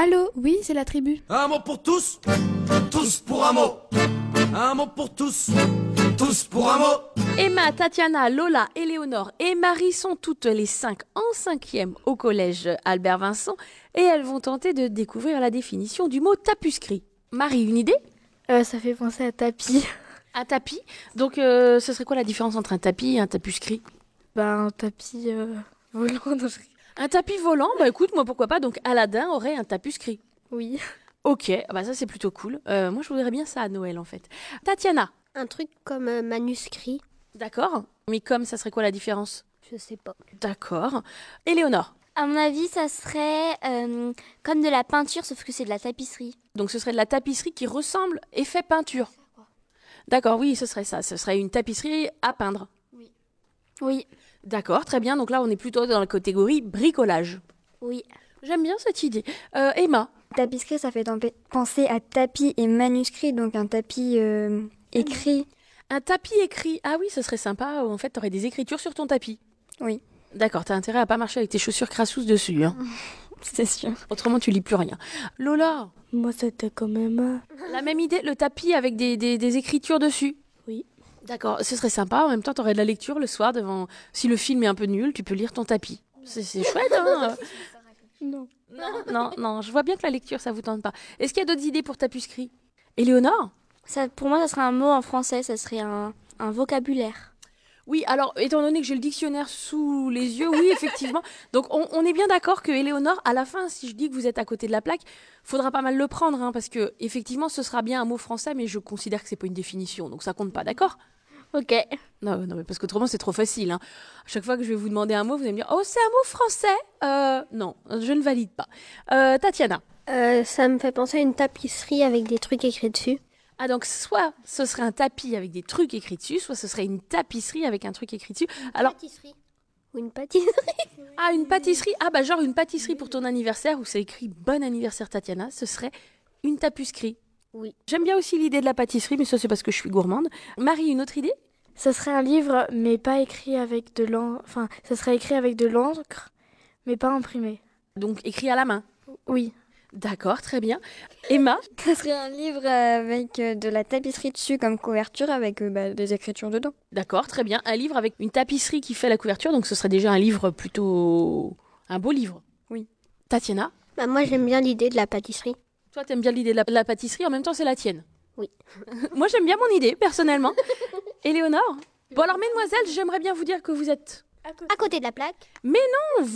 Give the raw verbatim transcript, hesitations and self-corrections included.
Allô, oui, c'est la tribu. Un mot pour tous, tous pour un mot. Un mot pour tous, tous pour un mot. Emma, Tatiana, Lola, Éléonore et Marie sont toutes les cinq en cinquième au collège Albert Vincent et elles vont tenter de découvrir la définition du mot tapuscrit. Marie, une idée? Euh, ça fait penser à tapis. Un tapis. Donc, euh, ce serait quoi la différence entre un tapis et un tapuscrit? Bah, un tapis euh, volant. Non, je- Un tapis volant, bah écoute, moi pourquoi pas. Donc, Aladdin aurait un tapuscrit. Oui. Ok, bah ça c'est plutôt cool. Euh, moi je voudrais bien ça à Noël en fait. Tatiana, Un truc comme euh, manuscrit, d'accord. Mais comme, ça serait quoi la différence? je sais pas. D'accord. Éléonore, À mon avis, ça serait euh, comme de la peinture, sauf que c'est de la tapisserie. donc ce serait de la tapisserie qui ressemble effet peinture. D'accord, oui, ce serait ça. Ce serait une tapisserie à peindre. Oui, D'accord, très bien. Donc là, on est plutôt dans la catégorie bricolage. oui. J'aime bien cette idée. Euh, Emma, Tapisserie, ça fait tempé- penser à tapis et manuscrit, donc un tapis euh, écrit. un tapis écrit. Ah oui, ce serait sympa. En fait, tu aurais des écritures sur ton tapis. Oui, D'accord, t'as intérêt à pas marcher avec tes chaussures crassous dessus. Hein. c'est sûr. Autrement, tu lis plus rien. Lola, Moi, c'était quand même... euh, la même idée, le tapis avec des, des, des écritures dessus. Oui. D'accord, ce serait sympa. En même temps, t'aurais de la lecture le soir devant. Si le film est un peu nul, tu peux lire ton tapis. C'est c'est chouette, hein. Non. Non, non, non, je vois bien que la lecture, ça vous tente pas. Est-ce qu'il y a d'autres idées pour tapuscrit? Éléonore? Ça, pour moi, ça serait un mot en français, ça serait un, un vocabulaire. Oui, alors, étant donné que j'ai le dictionnaire sous les yeux, oui, effectivement. Donc, on, on est bien d'accord que Éléonore, à la fin, si je dis que vous êtes à côté de la plaque, faudra pas mal le prendre, hein, parce que, effectivement, ce sera bien un mot français, mais je considère que c'est pas une définition, donc ça compte pas, d'accord? Ok. Non, non, mais parce qu'autrement, c'est trop facile. Hein. À chaque fois que je vais vous demander un mot, vous allez me dire, oh, c'est un mot français? Euh, non, je ne valide pas. Euh, Tatiana. Euh, ça me fait penser à une tapisserie avec des trucs écrits dessus. Ah, donc, soit ce serait un tapis avec des trucs écrits dessus, soit ce serait une tapisserie avec un truc écrit dessus. Alors, Pâtisserie. Ou une pâtisserie. ah, une pâtisserie. Ah, bah, genre une pâtisserie pour ton anniversaire où c'est écrit bon anniversaire Tatiana, ce serait une tapusserie. Oui. J'aime bien aussi l'idée de la pâtisserie, mais ça, c'est parce que je suis gourmande. Marie, une autre idée? Ça serait un livre, mais pas écrit avec de l'encre. Enfin, ça serait écrit avec de l'encre, mais pas imprimé. Donc, écrit à la main. Oui. D'accord, très bien. Emma? Ça serait un livre avec euh, de la tapisserie dessus comme couverture avec euh, bah, des écritures dedans. D'accord, très bien. Un livre avec une tapisserie qui fait la couverture, donc ce serait déjà un livre plutôt... un beau livre. Oui. Tatiana? Bah, moi, j'aime bien l'idée de la pâtisserie. Toi, t'aimes bien l'idée de la, la pâtisserie, en même temps, c'est la tienne. Oui. Moi, j'aime bien mon idée, personnellement. Éléonore? Bon, alors, mesdemoiselles, j'aimerais bien vous dire que vous êtes... À côté de la plaque. Mais non,